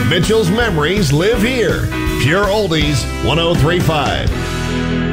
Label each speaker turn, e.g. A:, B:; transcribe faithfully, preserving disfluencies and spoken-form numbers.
A: Mitchell's memories live here. Pure Oldies, one oh three point five.